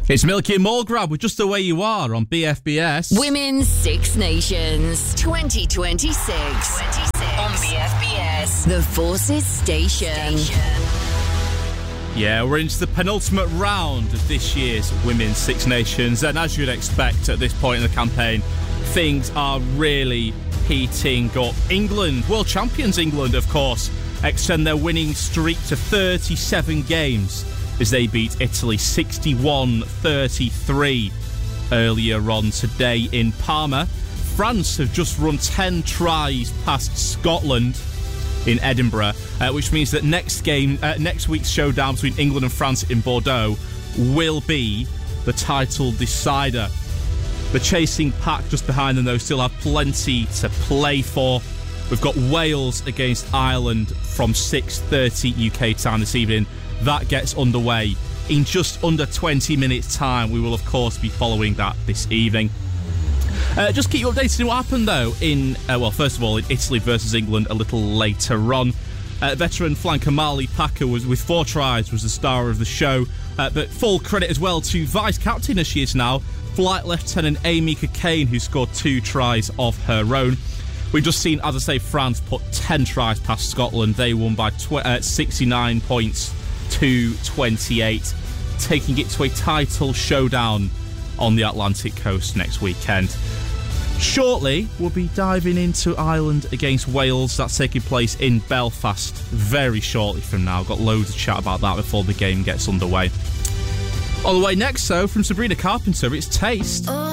It's Milky and Mulgrab with Just the Way You Are on BFBS. Women's Six Nations 2026 on BFBS, the Forces Station. Yeah, we're into the penultimate round of this year's Women's Six Nations, and as you'd expect at this point in the campaign, things are really heating up. England, world champions England, of course, extend their winning streak to 37 games as they beat Italy 61-33 earlier on today in Parma. France have just run 10 tries past Scotland in Edinburgh, which means that next week's showdown between England and France in Bordeaux will be the title decider. The chasing pack just behind them, though, still have plenty to play for. We've got Wales against Ireland from 6:30 UK time this evening. That gets underway in just under 20 minutes' time. We will, of course, be following that this evening. Just keep you updated on what happened, though, first of all, in Italy versus England a little later on. Veteran flanker Marley Packer with 4 tries, was the star of the show. But full credit as well to vice-captain, as she is now, Flight Lieutenant Amy Cockayne, who scored 2 tries of her own. We've just seen, as I say, France put 10 tries past Scotland. They won by 69 points to 28, taking it to a title showdown on the Atlantic coast next weekend. Shortly, we'll be diving into Ireland against Wales. That's taking place in Belfast very shortly from now. Got loads of chat about that before the game gets underway. On the way next, though, from Sabrina Carpenter, it's Taste.